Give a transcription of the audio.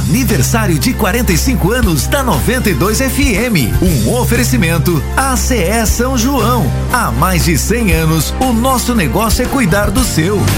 Aniversário de 45 anos da 92 FM. Um oferecimento ACE São João. Há mais de 100 anos, o nosso negócio é cuidar do seu.